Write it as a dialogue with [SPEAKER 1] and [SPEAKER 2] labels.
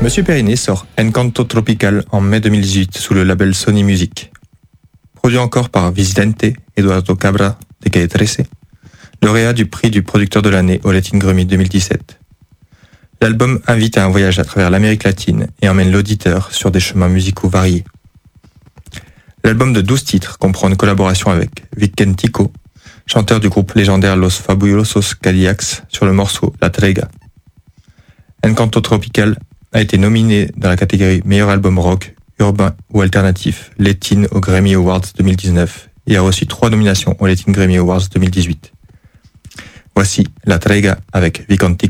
[SPEAKER 1] Monsieur Periné sort Encanto Tropical en mai 2018 sous le label Sony Music. Produit encore par Visidente, Eduardo Cabra de Calle 13, lauréat du prix du producteur de l'année au Latin Grammy 2017. L'album invite à un voyage à travers l'Amérique latine et emmène l'auditeur sur des chemins musicaux variés. L'album de 12 titres comprend une collaboration avec Vicentico, chanteur du groupe légendaire Los Fabulosos Cadillacs, sur le morceau La Trega. Encanto Tropical a été nominé dans la catégorie meilleur album rock, urbain ou alternatif Latin aux Grammy Awards 2019 et a reçu 3 nominations aux Latin Grammy Awards 2018. Voici La Trega avec Vicentico.